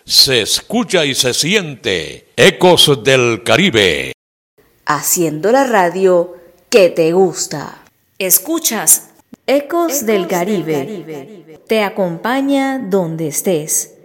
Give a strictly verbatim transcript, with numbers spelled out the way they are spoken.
se escucha y se siente. Ecos del Caribe. Haciendo la radio que te gusta. Escuchas Ecos, Ecos del, Caribe. del Caribe. Te acompaña donde estés.